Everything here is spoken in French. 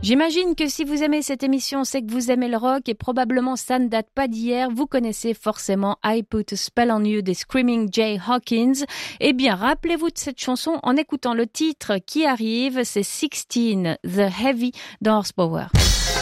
J'imagine que si vous aimez cette émission, c'est que vous aimez le rock et probablement ça ne date pas d'hier. Vous connaissez forcément I Put a Spell on You des Screaming Jay Hawkins. Eh bien, rappelez-vous de cette chanson en écoutant le titre qui arrive, c'est 16, The Heavy d'Horsepower.